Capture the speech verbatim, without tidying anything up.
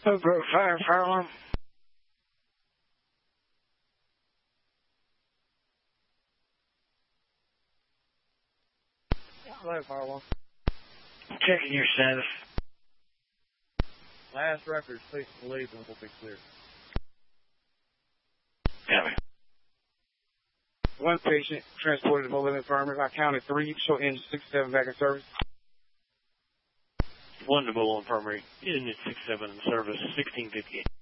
Over fire, fire alarm. Hello, fire alarm. Checking your status. Last records, please believe and will be clear. Copy. One patient transported to Bowling Infirmary. I counted three. Show engine sixty-seven back in service. One to Bowling Infirmary. Unit six seven in service, sixteen fifty-eight.